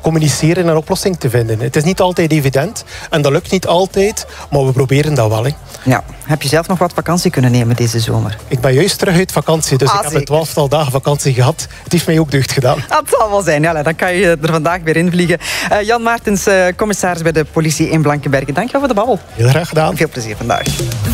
communiceren en een oplossing te vinden. Het is niet altijd evident en dat lukt niet altijd, maar we proberen dat wel. Hè. Ja. Heb je zelf nog wat vakantie kunnen nemen deze zomer? Ik ben juist terug uit vakantie, dus ik heb een 12-tal dagen vakantie gehad. Het heeft mij ook deugd gedaan. Dat zal wel zijn, ja, dan kan je er vandaag weer invliegen. Jan Maartens, commissaris bij de politie in Blankenberge. Dank je wel voor de babbel. Heel graag gedaan. Veel plezier vandaag.